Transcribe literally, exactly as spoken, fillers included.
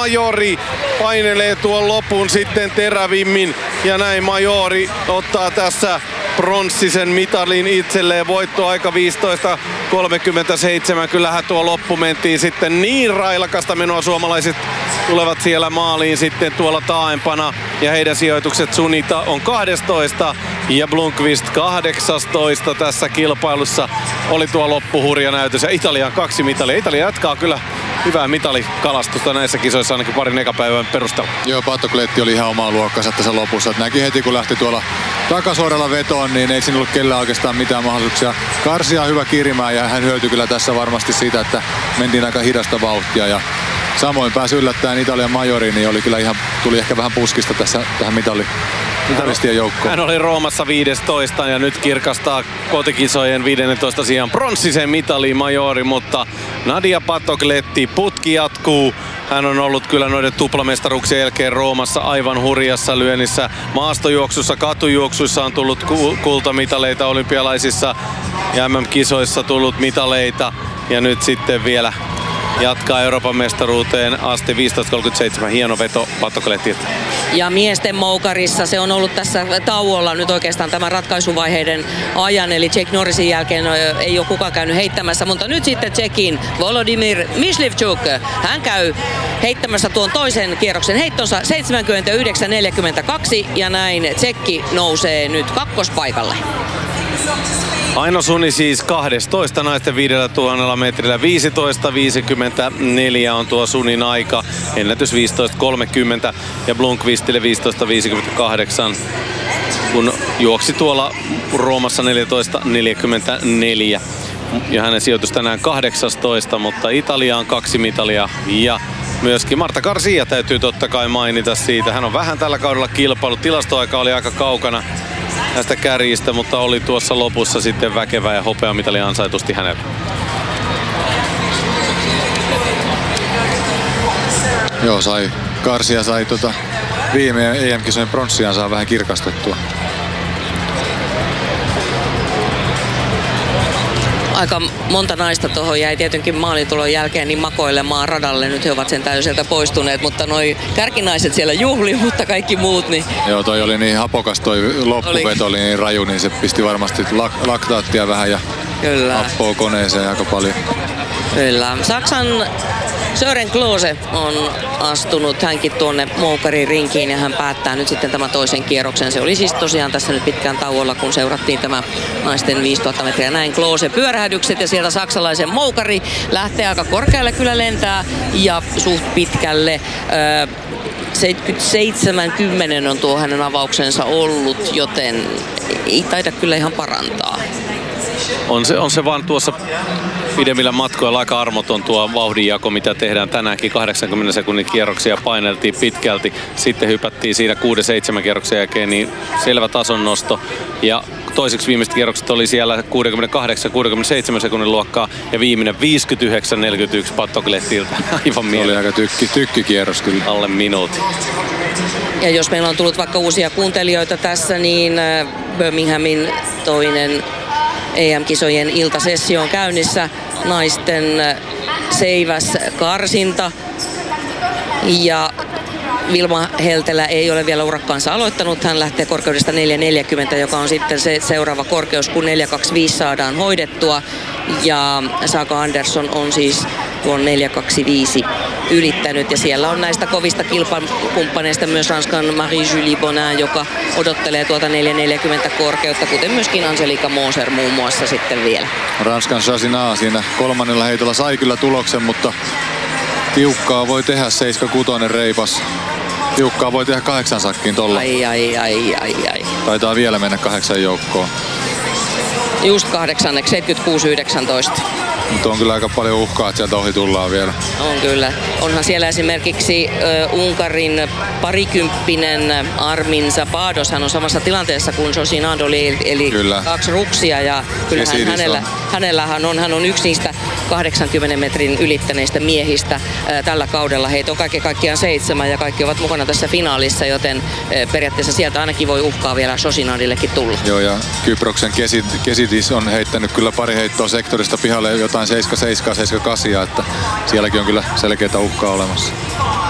Majori painelee tuon lopun sitten terävimmin. Ja näin Majori ottaa tässä pronssisen mitalin itselleen. Voittoaika viisitoista kolmekymmentäseitsemän. Kyllähän tuo loppu mentiin sitten niin railakasta menoa. Suomalaiset tulevat siellä maaliin sitten tuolla taaempana. Ja heidän sijoitukset Sunita on kaksitoista ja Blomqvist kahdeksantoista tässä kilpailussa. Oli tuo loppu hurja näytös ja Italian kaksi mitalia. Italia jatkaa kyllä hyvää mitalikalastusta näissä kisoissa ainakin parin ekapäivän perusteella. Joo, Pattokletti oli ihan omaa luokkansa tässä lopussa. Et näki heti kun lähti tuolla takasuoralla vetoon, niin ei siinä ollut kellään oikeastaan mitään mahdollisuuksia. Karsia hyvä kirimään ja hän hyötyi kyllä tässä varmasti siitä, että mentiin aika hidasta vauhtia. Ja samoin pääsi yllättäen Italian Majoriin, niin oli kyllä ihan, tuli ehkä vähän puskista tässä tähän mitali, mitalistien joukkoon. Hän oli Roomassa viidestoista ja nyt kirkastaa kotikisojen viidennentoista sijaan pronssisen mitaliin Majori, mutta Nadia Pattokletti putki jatkuu. Hän on ollut kyllä noiden tuplamestaruuksien jälkeen Roomassa aivan hurjassa lyönnissä. Maastojuoksussa, katujuoksuissa on tullut kultamitaleita olympialaisissa ja M M-kisoissa tullut mitaleita. Ja nyt sitten vielä jatkaa Euroopan mestaruuteen asti viisitoista kolmekymmentäseitsemän. Hieno veto Pattoklettilta. Ja miesten moukarissa se on ollut tässä tauolla nyt oikeastaan tämän ratkaisuvaiheiden ajan. Eli Jack Norrisin jälkeen ei ole kukaan käynyt heittämässä. Mutta nyt sitten Tsekin Volodymyr Myslivchuk. Hän käy heittämässä tuon toisen kierroksen heittonsa seitsemänkymmentäyhdeksän neljäkymmentäkaksi. Ja näin Tsekki nousee nyt kakkospaikalle. Aino Suni siis kaksitoista naisten viidellä tuhannella metrillä. viisitoista viisikymmentäneljä on tuo Sunin aika. Ennätys viisitoista kolmekymmentä ja Blomqvistille viisitoista viisikymmentäkahdeksan. Kun juoksi tuolla Roomassa neljätoista neljäkymmentäneljä. Ja hänen sijoitus tänään kahdeksantoista, mutta Italia on kaksi mitalia ja myöskin Marta Garcia täytyy totta kai mainita siitä. Hän on vähän tällä kaudella kilpailu. Tilastoaika oli aika kaukana näistä kärjistä, mutta oli tuossa lopussa sitten väkevä ja hopeamitali ansaitusti hänelle. Joo, sai. Garcia sai tota viime E M-kisojen pronssiaan saa vähän kirkastettua. Aika monta naista tuohon jäi tietenkin maalintulon jälkeen niin makoilemaan radalle. Nyt he ovat sen sieltä poistuneet, mutta noi kärkinaiset siellä juhli, mutta kaikki muut niin... Joo, toi oli niin hapokas toi loppuveto, oli niin raju, niin se pisti varmasti lak- laktaattia vähän ja Kyllä. happoa koneeseen aika paljon. Kyllä. Saksan Sören Klose on astunut hänkin tuonne moukarin rinkiin ja hän päättää nyt sitten tämän toisen kierroksen. Se oli siis tosiaan tässä nyt pitkään tauolla, kun seurattiin tämä naisten viisituhatta metriä. Näin Klose pyörähdykset ja sieltä saksalaisen moukari lähtee aika korkealle kyllä lentää ja suht pitkälle. Öö, seitsemänkymmentä kymmenen on tuo hänen avauksensa ollut, joten ei taida kyllä ihan parantaa. On se, on se vaan tuossa pidemmillä matkoilla aika armoton tuo vauhdinjako, mitä tehdään tänäänkin. kahdeksankymmenen sekunnin kierroksia paineltiin pitkälti. Sitten hypättiin siinä kuusi seitsemän kierroksen jälkeen, niin selvä tason nosto. Ja toiseksi viimeiset kierrokset oli siellä kuusikymmentäkahdeksan kuusikymmentäseitsemän sekunnin luokkaa. Ja viimeinen viisikymmentäyhdeksän neljäkymmentäyksi Pattoklettilta. Aivan mieleen. Oli aika tykki, tykkikierros kyllä. Alle minuutin. Ja jos meillä on tullut vaikka uusia kuuntelijoita tässä, niin Birminghamin toinen E M-kisojen iltasessio on käynnissä. Naisten seiväs karsinta. Ja Vilma Heltelä ei ole vielä urakkaansa aloittanut. Hän lähtee korkeudesta neljä neljäkymmentä, joka on sitten se seuraava korkeus, kun neljä kaksikymmentäviisi saadaan hoidettua. Ja Saga Andersson on siis tuon neljä kaksikymmentäviisi ylittänyt. Ja siellä on näistä kovista kilpakumppaneista myös Ranskan Marie-Julie Bonin, joka odottelee tuota neljä neljäkymmentä korkeutta, kuten myöskin Angelika Moser muun muassa sitten vielä. Ranskan Chasina siinä kolmannella heitolla sai kyllä tuloksen, mutta tiukkaa voi tehdä seitsemänkymmentäkuusi reipas. Tiukkaa voi tehdä kahdeksan sakkiin tolla. Ai, ai, ai, ai, ai. Taitaa vielä mennä kahdeksan joukkoon. Just kahdeksanneksi, seitsemänkymmentäkuusi yhdeksäntoista. Mutta on kyllä aika paljon uhkaa, että sieltä ohi tullaan vielä. On kyllä. Onhan siellä esimerkiksi uh, Unkarin parikymppinen Armin Zapados. Hän on samassa tilanteessa kuin Josin Andoli, eli kyllä. kaksi ruksia. Ja kyllähän hänellä, hänellähän on, hän on yksi niistä kahdeksankymmenen metrin ylittäneistä miehistä uh, tällä kaudella. Heitä on kaikki kaikkiaan seitsemän ja kaikki ovat mukana tässä finaalissa, joten uh, periaatteessa sieltä ainakin voi uhkaa vielä Josin Andollekin tulla. Joo, ja Kyproksen Kesit, Kesidis on heittänyt kyllä pari heittoa sektorista pihalle jotain seitsemän seitsemän seitsemän kahdeksan, että sielläkin on kyllä selkeätä uhkaa olemassa.